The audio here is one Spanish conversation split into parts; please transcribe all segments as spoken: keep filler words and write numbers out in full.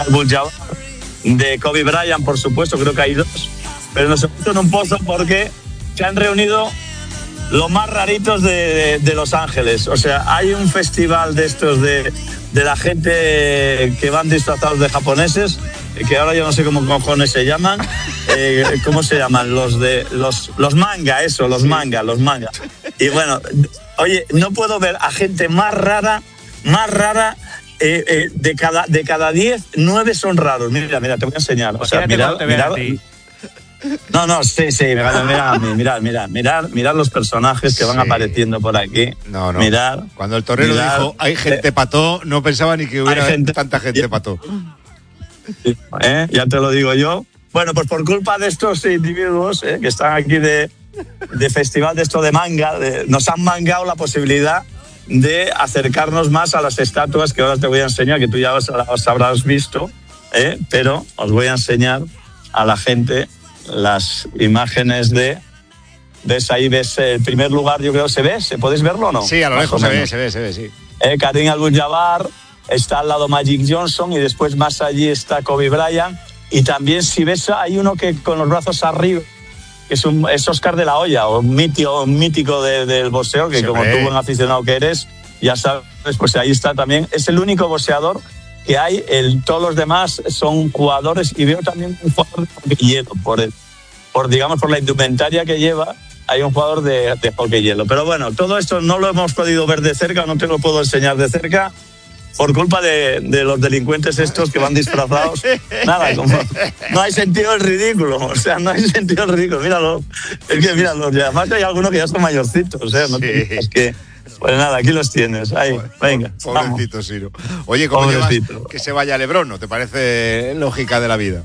Abdul-Jabbar, de Kobe Bryant, por supuesto, creo que hay dos, pero nos hemos metido en un pozo porque se han reunido los más raritos de, de, de Los Ángeles. O sea, hay un festival de estos de, de la gente que van disfrazados de japoneses, que ahora yo no sé cómo cojones se llaman. Eh, ¿Cómo se llaman? Los de los, los manga, eso, los manga, los manga. Y bueno, oye, no puedo ver a gente más rara, más rara. Eh, eh, de cada de cada diez, nueve son raros. Mira, mira, te voy a enseñar. O sea, mirad, mirad. No, no, sí, sí, mirad, mirad, mirad, mirad, mirad, mirad los personajes que van sí. apareciendo por aquí. No, no. Mirad. Cuando el torero mirad, dijo, hay gente pató, no pensaba ni que hubiera gente, tanta gente pató. ¿Eh? Ya te lo digo yo. Bueno, pues por culpa de estos individuos eh, que están aquí de, de festival de esto de manga, de, nos han mangado la posibilidad de acercarnos más a las estatuas que ahora te voy a enseñar, que tú ya os, os habrás visto, ¿eh? Pero os voy a enseñar a la gente las imágenes de... ¿Ves? Ahí ves el primer lugar, yo creo, ¿se ve? ¿Se podéis verlo o no? Sí, a lo lejos se ve, se ve, se ve, sí. Eh, Kareem Abdul-Jabbar, está al lado Magic Johnson y después más allí está Kobe Bryant. Y también, si ves, hay uno que con los brazos arriba, que es, un, es Oscar de la Hoya, o un mítico, un mítico de, del boxeo, que sí, como tú, buen aficionado que eres, ya sabes, pues ahí está también. Es el único boxeador que hay, el, todos los demás son jugadores, y veo también un jugador de hockey hielo, por, el, por, digamos, por la indumentaria que lleva, hay un jugador de, de hockey hielo. Pero bueno, todo esto no lo hemos podido ver de cerca, no te lo puedo enseñar de cerca, por culpa de, de los delincuentes estos que van disfrazados. Nada, como no hay sentido el ridículo, o sea, no hay sentido el ridículo. Míralo, es que míralo, además hay algunos que ya son mayorcitos, o sea, no sí. Es que, pues nada, aquí los tienes, ahí, venga. Pobrecito Ciro. Oye, ¿cómo Pobrecito. llevas que se vaya LeBron? ¿No te parece lógica de la vida?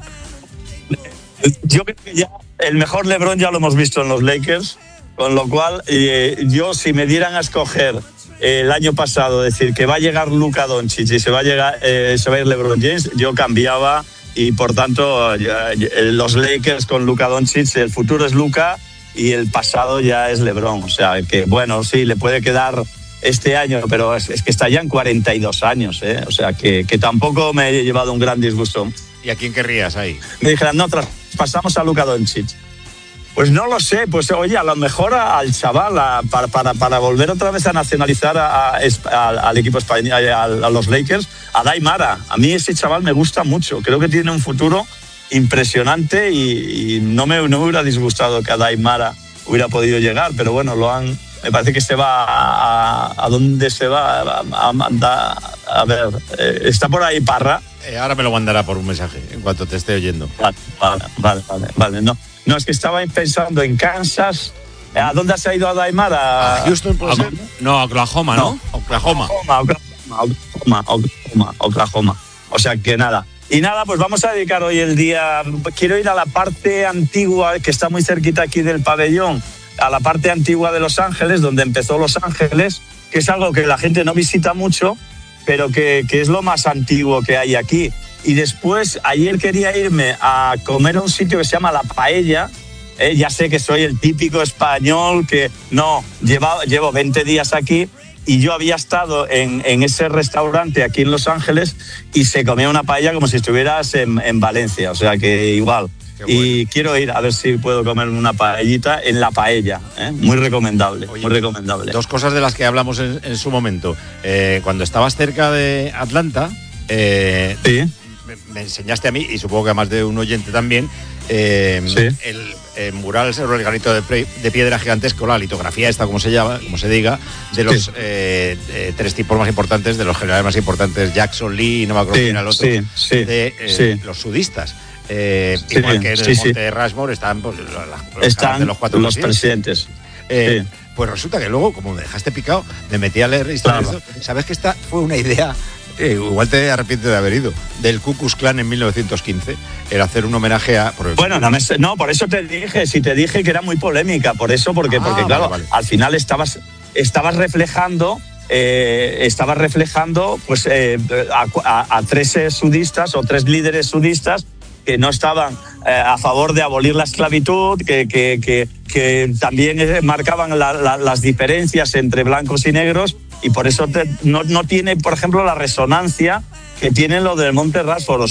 Yo creo que ya el mejor LeBron ya lo hemos visto en los Lakers, con lo cual eh, yo, si me dieran a escoger el año pasado, decir que va a llegar Luka Doncic y se va a llegar, eh, se va a ir LeBron James, yo cambiaba, y por tanto ya, los Lakers con Luka Doncic, el futuro es Luka y el pasado ya es LeBron. O sea que bueno, sí, le puede quedar este año, pero es, es que está ya en cuarenta y dos años, ¿eh? O sea que, que tampoco me he llevado un gran disgusto. ¿Y a quién querrías ahí? Me dijeran, no, pasamos a Luka Doncic. Pues no lo sé, pues oye, a lo mejor al chaval, a, para, para, para volver otra vez a nacionalizar a, a, a, al equipo español, a, a los Lakers, a Daimara. A mí ese chaval me gusta mucho, creo que tiene un futuro impresionante y, y no, me, no me hubiera disgustado que a Daimara hubiera podido llegar, pero bueno, lo han... Me parece que se va a... ¿A, a dónde se va? A, a, a, a ver, eh, está por ahí Parra. Eh, ahora me lo mandará por un mensaje, en cuanto te esté oyendo. Vale, vale, vale, vale, vale no. No, es que estaba pensando en Kansas. ¿A dónde se ha ido a Daimara? ¿A Houston, puede ser? No, a Oklahoma, ¿no? no. Oklahoma. Oklahoma, Oklahoma, Oklahoma, Oklahoma. O sea que nada. Y nada, pues vamos a dedicar hoy el día... Quiero ir a la parte antigua, que está muy cerquita aquí del pabellón, a la parte antigua de Los Ángeles, donde empezó Los Ángeles, que es algo que la gente no visita mucho, pero que, que es lo más antiguo que hay aquí. Y después, ayer quería irme a comer a un sitio que se llama La Paella. Eh, ya sé que soy el típico español que no, lleva, llevo veinte días aquí y yo había estado en, en ese restaurante aquí en Los Ángeles y se comía una paella como si estuvieras en, en Valencia, o sea que igual. Bueno. Y quiero ir a ver si puedo comer una paellita en La Paella, ¿eh? Muy recomendable, Oye, muy recomendable. Dos cosas de las que hablamos en, en su momento. Eh, cuando estabas cerca de Atlanta, eh, sí. me, me enseñaste a mí, y supongo que a más de un oyente también, eh, sí. el, el mural sobre el granito de, pre, de piedra gigantesco, la litografía esta, como se llama, como se diga, de los sí. eh, eh, tres tipos más importantes, de los generales más importantes, Jackson, Lee, no me acuerdo quién era el otro, sí, sí, de eh, sí. los sudistas. Eh, sí, igual que en sí, el monte sí. de Rushmore están, pues, los, están de los cuatro los presidentes. presidentes. Eh, sí. Pues resulta que luego, como me dejaste picado, me metí a leer historias. Claro. ¿Sabes que esta fue una idea? Eh, igual te arrepientes de haber ido. Del Ku Klux Klan en mil novecientos quince. Era hacer un homenaje a... Por bueno, no, me, no, por eso te dije, si te dije que era muy polémica, por eso, porque, ah, porque claro, vale, vale. al final estabas, estabas reflejando... Eh, estaba reflejando pues eh, a, a, a tres eh, sudistas o tres líderes sudistas que no estaban eh, a favor de abolir la esclavitud, que, que, que, que también eh, marcaban la, la, las diferencias entre blancos y negros, y por eso te, no, no tiene, por ejemplo, la resonancia que tiene lo del Monte Rushmore.